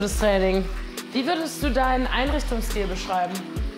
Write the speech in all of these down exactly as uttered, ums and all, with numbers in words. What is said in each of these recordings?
Das Training. Wie würdest du deinen Einrichtungsstil beschreiben?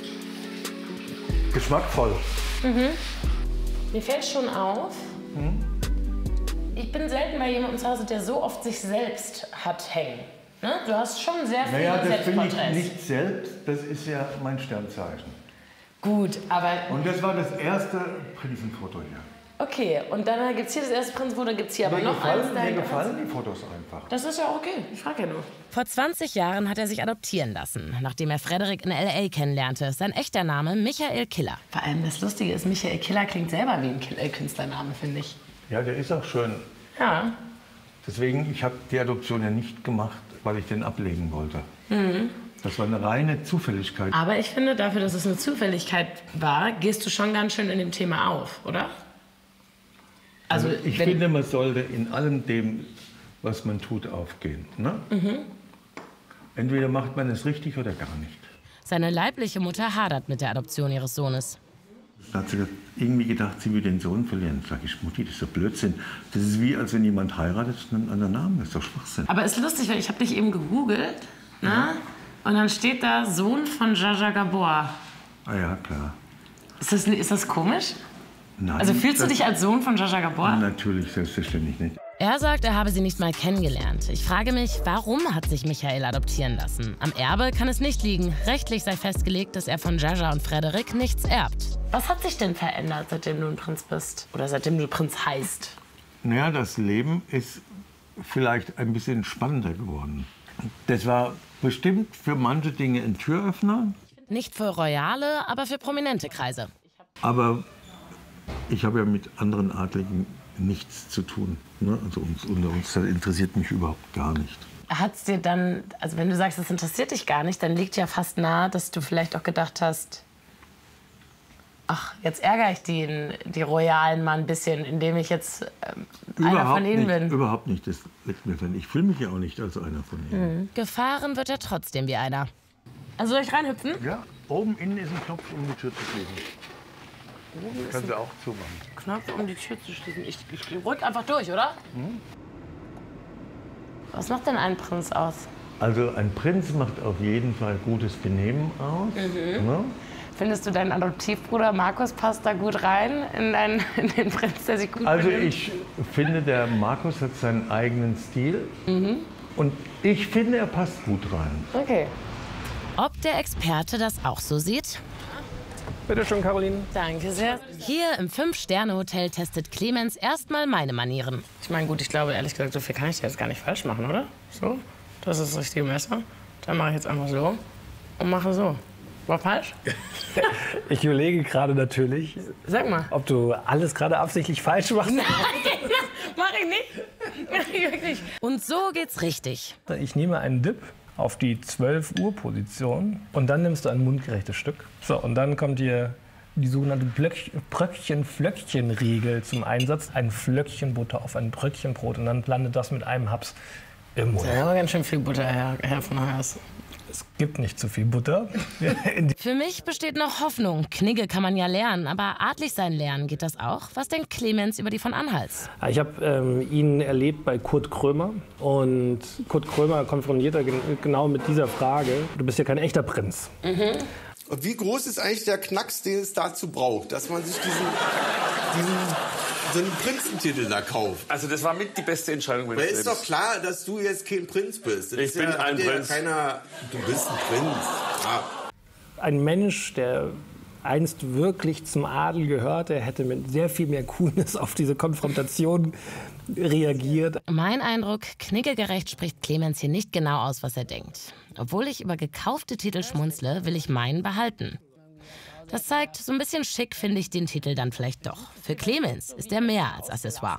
Geschmackvoll. Mhm. Mir fällt schon auf, mhm. ich bin selten bei jemandem zu Hause, der so oft sich selbst hat hängen. Ne? Du hast schon sehr viele naja, das bin ich Selbstporträts. nicht selbst, das ist ja mein Sternzeichen. Gut, aber... Und das war das erste Prinzenfoto hier. Okay, und dann gibt es hier das erste Prinzenfoto, gibt es hier aber mir noch gefallen, eins. Mir gefallen die Fotos einfach. Das ist ja okay, ich frage ja nur. Vor zwanzig Jahren hat er sich adoptieren lassen, nachdem er Frederik in L A kennenlernte. Sein echter Name Michael Killer. Vor allem das Lustige ist, Michael Killer klingt selber wie ein Künstlername, finde ich. Ja, der ist auch schön. Ja. Deswegen, ich habe die Adoption ja nicht gemacht, weil ich den ablegen wollte. Mhm. Das war eine reine Zufälligkeit. Aber ich finde, dafür, dass es eine Zufälligkeit war, gehst du schon ganz schön in dem Thema auf, oder? Also, also ich finde, man sollte in allem dem, was man tut, aufgehen. Ne? Mhm. Entweder macht man es richtig oder gar nicht. Seine leibliche Mutter hadert mit der Adoption ihres Sohnes. Da hat sie irgendwie gedacht, sie will den Sohn verlieren. Sag ich, Mutti, das ist doch Blödsinn. Das ist wie, als wenn jemand heiratet und einen anderen Namen. Das ist doch Schwachsinn. Aber es ist lustig, weil ich habe dich eben gegoogelt, ne? Ja. Und dann steht da Sohn von Jaja Gabor. Ah ja, klar. Ist das, ist das komisch? Nein. Also fühlst du dich als Sohn von Jaja Gabor? Natürlich, selbstverständlich nicht. Er sagt, er habe sie nicht mal kennengelernt. Ich frage mich, warum hat sich Michael adoptieren lassen? Am Erbe kann es nicht liegen. Rechtlich sei festgelegt, dass er von Jaja und Frederik nichts erbt. Was hat sich denn verändert, seitdem du ein Prinz bist? Oder seitdem du Prinz heißt? Naja, das Leben ist vielleicht ein bisschen spannender geworden. Das war bestimmt für manche Dinge ein Türöffner. Nicht für royale, aber für prominente Kreise. Aber ich habe ja mit anderen Adligen nichts zu tun. Ne? Also uns, unter uns, das interessiert mich überhaupt gar nicht. Hat es dir dann, also wenn du sagst, das interessiert dich gar nicht, dann liegt ja fast nahe, dass du vielleicht auch gedacht hast, ach, jetzt ärgere ich die, die Royalen mal ein bisschen, indem ich jetzt ähm, einer von ihnen nicht, bin. Überhaupt nicht, das liegt mir fern. Ich fühle mich ja auch nicht als einer von ihnen. Mhm. Gefahren wird er trotzdem wie einer. Also soll ich reinhüpfen? Ja, oben innen ist ein Knopf, um die Tür zu schließen. Oben Kannst du auch zumachen. Knopf, um die Tür zu schließen. Ich, ich rück einfach durch, oder? Mhm. Was macht denn ein Prinz aus? Also ein Prinz macht auf jeden Fall gutes Benehmen aus. Mhm. Ne? Findest du, dein Adoptivbruder Markus passt da gut rein in, dein, in den Prinz, der sich gut Also benimmt? ich finde, der Markus hat seinen eigenen Stil. Mhm. Und ich finde, er passt gut rein. Okay. Ob der Experte das auch so sieht? Bitte schön, Caroline. Danke sehr. Hier im Fünf-Sterne-Hotel testet Clemens erstmal meine Manieren. Ich meine, gut, ich glaube, ehrlich gesagt, so viel kann ich jetzt gar nicht falsch machen, oder? So, das ist das richtige Messer. Dann mache ich jetzt einfach so und mache so. War falsch? Ich überlege gerade natürlich, Sag mal. ob du alles gerade absichtlich falsch machst. Nein, mach ich nicht. Mach ich wirklich. Und so geht's richtig. Ich nehme einen Dip auf die zwölf Uhr Position und dann nimmst du ein mundgerechtes Stück. So, und dann kommt hier die sogenannte Bröckchen-Flöckchen-Regel zum Einsatz. Ein Flöckchen Butter auf ein Bröckchen Brot und dann landet das mit einem Haps im Mund. Ja, aber ganz schön viel Butter, Herr, Herr von Haas. Es gibt nicht zu viel Butter. Für mich besteht noch Hoffnung. Knigge kann man ja lernen, aber adlig sein lernen, geht das auch? Was denkt Clemens über die von Anhals? Ich habe ähm, ihn erlebt bei Kurt Krömer und Kurt Krömer konfrontiert er gen genau mit dieser Frage. Du bist ja kein echter Prinz. Mhm. Und wie groß ist eigentlich der Knacks, den es dazu braucht, dass man sich diesen, diesen so einen Prinzentitel da kauft? Also das war mit die beste Entscheidung Weil meines ist Lebens. doch klar, dass du jetzt kein Prinz bist. Das Ich ist bin ja, ein ja Prinz. Keiner, du bist ein Prinz. Ja. Ein Mensch, der einst wirklich zum Adel gehörte, hätte mit sehr viel mehr Coolness auf diese Konfrontation reagiert. Mein Eindruck, kniggegerecht spricht Clemens hier nicht genau aus, was er denkt. Obwohl ich über gekaufte Titel schmunzle, will ich meinen behalten. Das zeigt, so ein bisschen schick finde ich den Titel dann vielleicht doch. Für Clemens ist er mehr als Accessoire.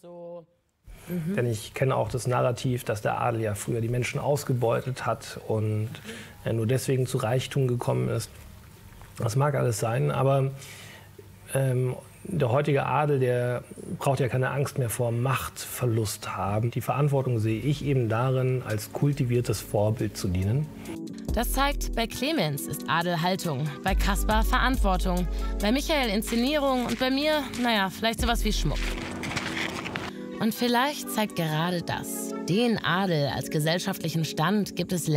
Mhm. Denn ich kenne auch das Narrativ, dass der Adel ja früher die Menschen ausgebeutet hat und er nur deswegen zu Reichtum gekommen ist. Das mag alles sein, aber ähm, der heutige Adel, der braucht ja keine Angst mehr vor Machtverlust haben. Die Verantwortung sehe ich eben darin, als kultiviertes Vorbild zu dienen. Das zeigt, bei Clemens ist Adel Haltung, bei Kaspar Verantwortung, bei Michael Inszenierung und bei mir, naja, vielleicht sowas wie Schmuck. Und vielleicht zeigt gerade das, Den Adel als gesellschaftlichen Stand gibt es